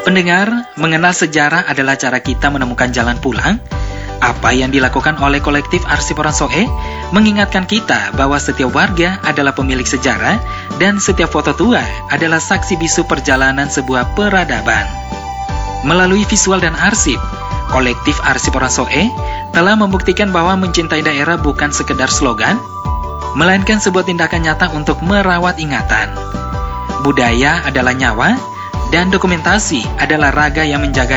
Pendengar, mengenal sejarah adalah cara kita menemukan jalan pulang. Apa yang dilakukan oleh kolektif Arsip Orang Soe mengingatkan kita bahwa setiap warga adalah pemilik sejarah dan setiap foto tua adalah saksi bisu perjalanan sebuah peradaban. Melalui visual dan arsip, kolektif Arsip Orang Soe telah membuktikan bahwa mencintai daerah bukan sekedar slogan, melainkan sebuah tindakan nyata untuk merawat ingatan. Budaya adalah nyawa, dan dokumentasi adalah raga yang menjaga